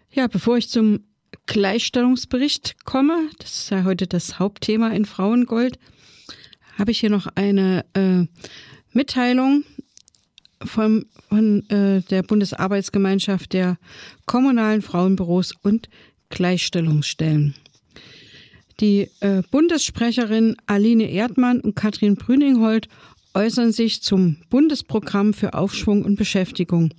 Ja, bevor ich zum Gleichstellungsbericht komme, das ist ja heute das Hauptthema in Frauengold, habe ich hier noch eine Mitteilung von der Bundesarbeitsgemeinschaft der kommunalen Frauenbüros und Gleichstellungsstellen. Die Bundessprecherin Aline Erdmann und Katrin Brüningholt äußern sich zum Bundesprogramm für Aufschwung und Beschäftigung.